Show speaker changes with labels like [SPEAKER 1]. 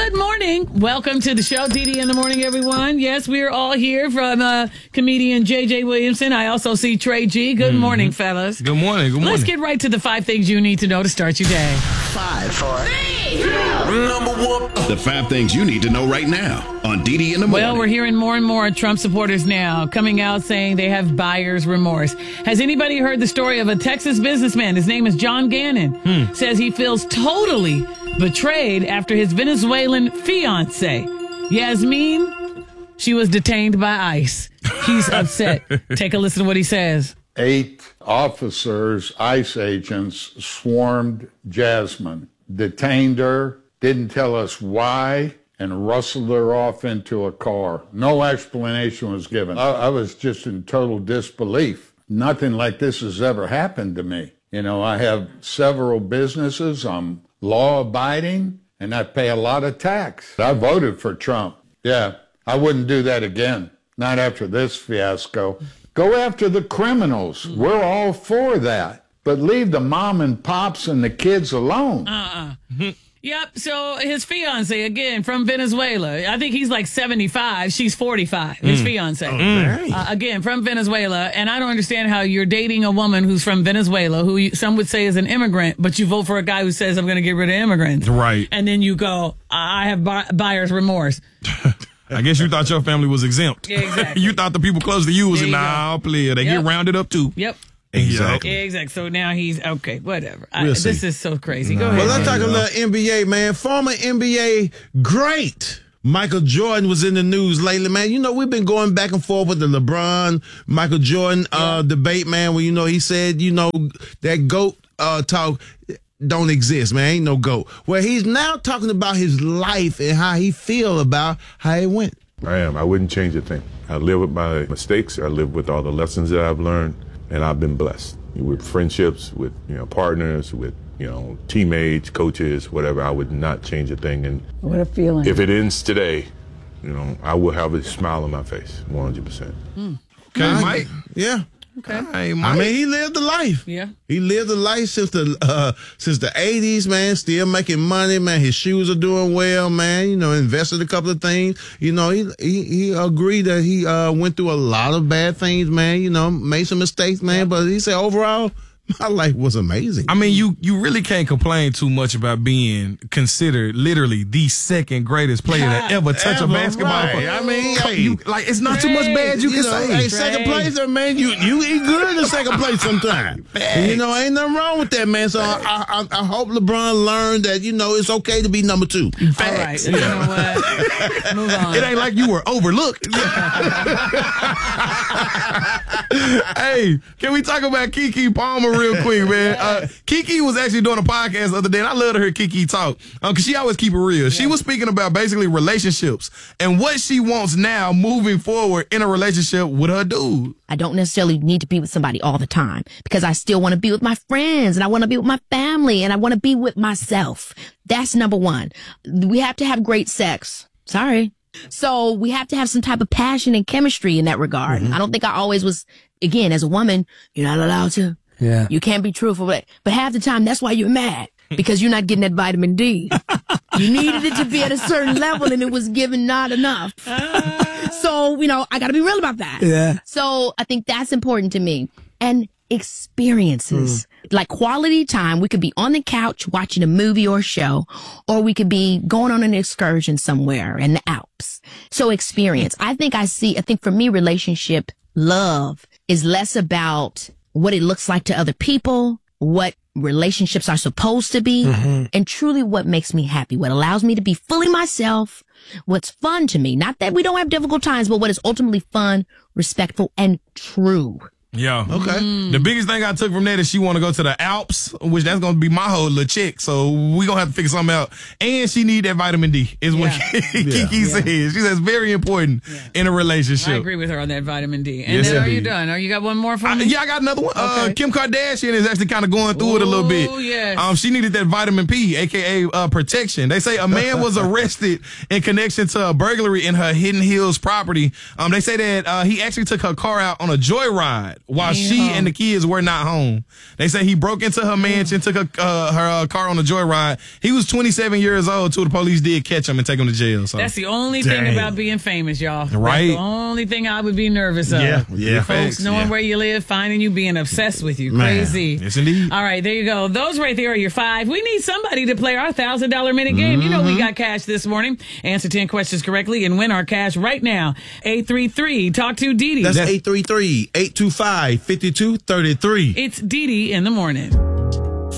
[SPEAKER 1] Good morning. Welcome to the show, DD in the Morning, everyone. Yes, we are all here from comedian J.J. Williamson. I also see Trey G. Good morning, fellas.
[SPEAKER 2] Good morning. Good morning.
[SPEAKER 1] Let's get right to the 5 things you need to know to start your day.
[SPEAKER 3] 5, 4, 3, 2,
[SPEAKER 4] Number 1. The 5 things you need to know right now on DD in the Morning.
[SPEAKER 1] Well, we're hearing more and more Trump supporters now coming out saying they have buyer's remorse. Has anybody heard the story of a Texas businessman? His name is John Gannon. Says he feels totally betrayed after his Venezuelan fiance, Yasmin, she was detained by ICE. He's upset. Take a listen to what he says.
[SPEAKER 5] 8 officers, ICE agents, swarmed Jasmine, detained her, didn't tell us why, and rustled her off into a car. No explanation was given. I was just in total disbelief. Nothing like this has ever happened to me. You know, I have several businesses. I'm law-abiding, and I pay a lot of tax. I voted for Trump. Yeah, I wouldn't do that again. Not after this fiasco. Go after the criminals. We're all for that. But leave the mom and pops and the kids alone.
[SPEAKER 1] Yep, so his fiance, again, from Venezuela. I think he's like 75. She's 45, his fiance. Again, from Venezuela. And I don't understand how you're dating a woman who's from Venezuela, who some would say is an immigrant, but you vote for a guy who says, I'm going to get rid of immigrants.
[SPEAKER 2] Right.
[SPEAKER 1] And then you go, I have buyer's remorse.
[SPEAKER 2] I guess you thought your family was exempt.
[SPEAKER 1] Yeah, exactly.
[SPEAKER 2] You thought the people close to you was
[SPEAKER 1] There you
[SPEAKER 2] player. They get rounded up too.
[SPEAKER 1] Yep.
[SPEAKER 2] Exactly.
[SPEAKER 1] So now he's okay. Whatever. This is so crazy. Go ahead.
[SPEAKER 6] Well, let's talk a little NBA, man. Former NBA great Michael Jordan was in the news lately, man. You know, we've been going back and forth with the LeBron, Michael Jordan debate, man. Where he said, that GOAT talk don't exist, man. Ain't no GOAT. Well, he's now talking about his life and how he feel about how it went.
[SPEAKER 7] I wouldn't change a thing. I live with my mistakes. I live with all the lessons that I've learned. And I've been blessed with friendships, with partners, with teammates, coaches, whatever. I would not change a thing. And
[SPEAKER 1] what a feeling!
[SPEAKER 7] If it ends today, I will have a smile on my face, 100%.
[SPEAKER 2] Okay, Mike.
[SPEAKER 6] Yeah.
[SPEAKER 1] Okay.
[SPEAKER 2] Hey, Mike.
[SPEAKER 6] I mean, he lived a life.
[SPEAKER 1] Yeah.
[SPEAKER 6] He lived a life since the 80s, man. Still making money, man. His shoes are doing well, man. Invested a couple of things. He agreed that he went through a lot of bad things, man. Made some mistakes, man. But he said overall, my life was amazing.
[SPEAKER 2] I mean, you really can't complain too much about being considered literally the second greatest player to ever touch a basketball.
[SPEAKER 6] Right. I mean,
[SPEAKER 2] it's not too much bad you can say.
[SPEAKER 6] Hey, second place, man. You eat good in second place sometimes. Ain't nothing wrong with that, man. So I hope LeBron learned that it's okay to be number 2.
[SPEAKER 1] All right. You know what? Move on.
[SPEAKER 2] It ain't like you were overlooked. Hey, can we talk about Keke Palmer real quick, man? Keke was actually doing a podcast the other day, and I love to hear Keke talk because she always keep it real. She was speaking about basically relationships and what she wants now moving forward in a relationship with her dude.
[SPEAKER 8] I don't necessarily need to be with somebody all the time because I still want to be with my friends and I want to be with my family and I want to be with myself. That's number 1. We have to have great sex. Sorry. So we have to have some type of passion and chemistry in that regard. I don't think I always was, again, as a woman, you're not allowed to. Yeah. You can't be truthful. But half the time, that's why you're mad. Because you're not getting that vitamin D. You needed it to be at a certain level and it was given not enough. So, I got to be real about that. Yeah. So I think that's important to me. And experiences. Like quality time. We could be on the couch watching a movie or a show, or we could be going on an excursion somewhere in the Alps. So experience. I think for me, relationship love is less about what it looks like to other people, what relationships are supposed to be, and truly what makes me happy, what allows me to be fully myself, what's fun to me. Not that we don't have difficult times, but what is ultimately fun, respectful, and true.
[SPEAKER 2] Yeah. Okay. The biggest thing I took from that is she want to go to the Alps, which that's going to be my whole little chick. So we going to have to figure something out. And she need that vitamin D is what Keke says. She says very important in a relationship.
[SPEAKER 1] I agree with her on that vitamin D. And then are you done? You got one more for me?
[SPEAKER 2] Yeah, I got another one. Okay. Kim Kardashian is actually kind of going through it a little bit.
[SPEAKER 1] Oh, yes.
[SPEAKER 2] She needed that vitamin P, a.k.a. protection. They say a man was arrested in connection to a burglary in her Hidden Hills property. They say that he actually took her car out on a joyride. while she and the kids were not home. They say he broke into her mansion, took her car on a joyride. He was 27 years old till the police did catch him and take him to jail. So
[SPEAKER 1] that's the only thing about being famous, y'all.
[SPEAKER 2] Right.
[SPEAKER 1] That's the only thing I would be nervous of.
[SPEAKER 6] Yeah.
[SPEAKER 1] Folks knowing where you live, finding you, being obsessed with you. Crazy.
[SPEAKER 2] Yes, indeed.
[SPEAKER 1] All right, there you go. Those right there are your 5. We need somebody to play our $1,000 minute game. You know we got cash this morning. Answer 10 questions correctly and win our cash right now. 833 Talk to Dee Dee.
[SPEAKER 6] That's 833-825-5233.
[SPEAKER 1] It's Dee Dee in the morning.